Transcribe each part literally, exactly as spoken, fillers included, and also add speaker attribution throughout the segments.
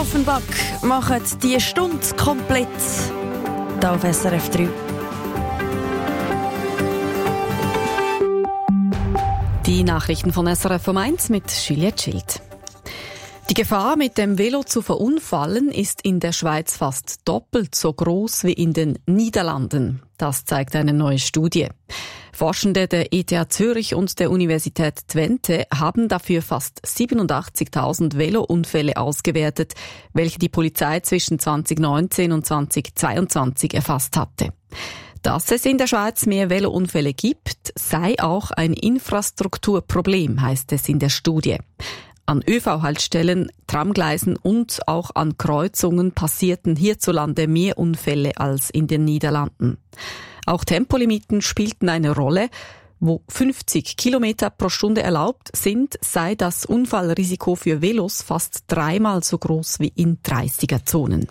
Speaker 1: Offenbach machen die Stunde komplett hier auf S R F drei.
Speaker 2: Die Nachrichten von S R F um eins mit Juliette Schild. Die Gefahr, mit dem Velo zu verunfallen, ist in der Schweiz fast doppelt so groß wie in den Niederlanden. Das zeigt eine neue Studie. Forschende der E T H Zürich und der Universität Twente haben dafür fast siebenundachtzigtausend Velounfälle ausgewertet, welche die Polizei zwischen zwanzig neunzehn und zwanzig zweiundzwanzig erfasst hatte. Dass es in der Schweiz mehr Velounfälle gibt, sei auch ein Infrastrukturproblem, heißt es in der Studie. An Ö V-Haltestellen, Tramgleisen und auch an Kreuzungen passierten hierzulande mehr Unfälle als in den Niederlanden. Auch Tempolimiten spielten eine Rolle. Wo fünfzig Kilometer pro Stunde erlaubt sind, sei das Unfallrisiko für Velos fast dreimal so groß wie in dreißiger-Zonen.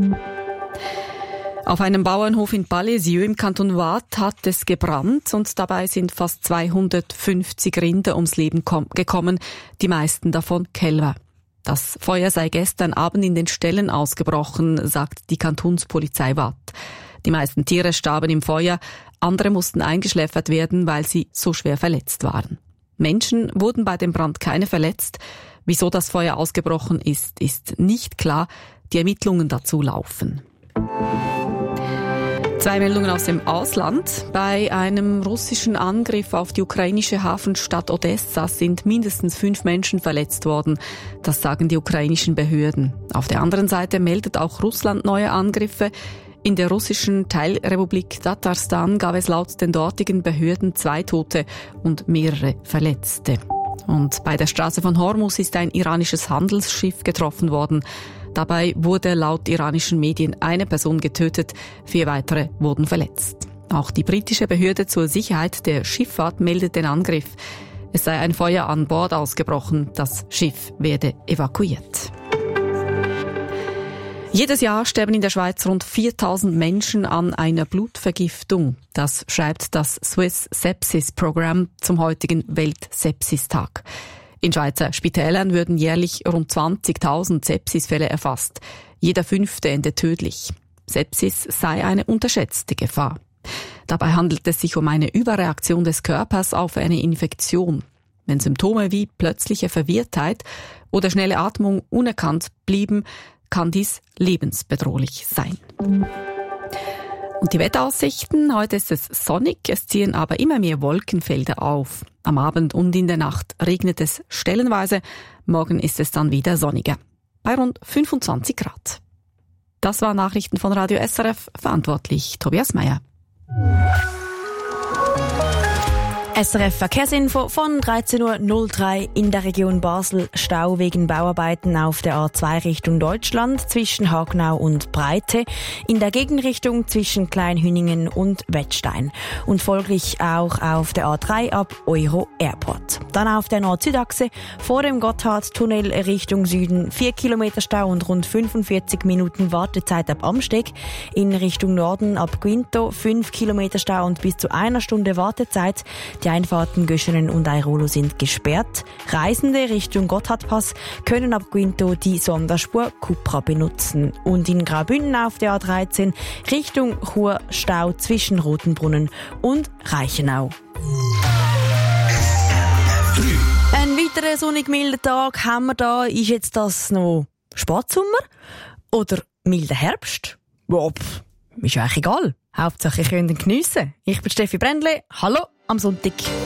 Speaker 2: Auf einem Bauernhof in Palaiseau im Kanton Waadt hat es gebrannt und dabei sind fast zweihundertfünfzig Rinder ums Leben gekommen, die meisten davon Kälber. Das Feuer sei gestern Abend in den Ställen ausgebrochen, sagt die Kantonspolizei Waadt. Die meisten Tiere starben im Feuer, andere mussten eingeschläfert werden, weil sie so schwer verletzt waren. Menschen wurden bei dem Brand keine verletzt. Wieso das Feuer ausgebrochen ist, ist nicht klar. Die Ermittlungen dazu laufen. Zwei Meldungen aus dem Ausland. Bei einem russischen Angriff auf die ukrainische Hafenstadt Odessa sind mindestens fünf Menschen verletzt worden. Das sagen die ukrainischen Behörden. Auf der anderen Seite meldet auch Russland neue Angriffe. In der russischen Teilrepublik Tatarstan gab es laut den dortigen Behörden zwei Tote und mehrere Verletzte. Und bei der Straße von Hormuz ist ein iranisches Handelsschiff getroffen worden. Dabei wurde laut iranischen Medien eine Person getötet, vier weitere wurden verletzt. Auch die britische Behörde zur Sicherheit der Schifffahrt meldet den Angriff. Es sei ein Feuer an Bord ausgebrochen, das Schiff werde evakuiert. Jedes Jahr sterben in der Schweiz rund viertausend Menschen an einer Blutvergiftung. Das schreibt das Swiss Sepsis Program zum heutigen Weltsepsistag. In Schweizer Spitälern würden jährlich rund zwanzigtausend Sepsisfälle erfasst. Jeder fünfte endet tödlich. Sepsis sei eine unterschätzte Gefahr. Dabei handelt es sich um eine Überreaktion des Körpers auf eine Infektion. Wenn Symptome wie plötzliche Verwirrtheit oder schnelle Atmung unerkannt blieben, kann dies lebensbedrohlich sein. Und die Wetteraussichten, heute ist es sonnig, es ziehen aber immer mehr Wolkenfelder auf. Am Abend und in der Nacht regnet es stellenweise, morgen ist es dann wieder sonniger, bei rund fünfundzwanzig Grad. Das waren Nachrichten von Radio S R F, verantwortlich Tobias Meyer.
Speaker 1: S R F Verkehrsinfo von dreizehn Uhr null drei in der Region Basel. Stau wegen Bauarbeiten auf der A zwei Richtung Deutschland zwischen Hagenau und Breite. In der Gegenrichtung zwischen Kleinhüningen und Wettstein. Und folglich auch auf der A drei ab Euro Airport. Dann auf der Nord-Süd-Achse vor dem Gotthardtunnel Richtung Süden vier Kilometer Stau und rund fünfundvierzig Minuten Wartezeit ab Amsteg. In Richtung Norden ab Quinto fünf Kilometer Stau und bis zu einer Stunde Wartezeit. Die Einfahrten Göschenen und Airolo sind gesperrt. Reisende Richtung Gotthardpass können ab Quinto die Sonderspur Cupra benutzen. Und in Graubünden auf der A dreizehn Richtung Chur Stau zwischen Rotenbrunnen und Reichenau. Ein weiterer sonnig milder Tag haben wir da. Ist jetzt das noch Spätsommer oder milder Herbst? Ja, pff, ist eigentlich egal. Hauptsache, ihr könnt ihn geniessen. Ich bin Steffi Brändle. Hallo am Sonntag.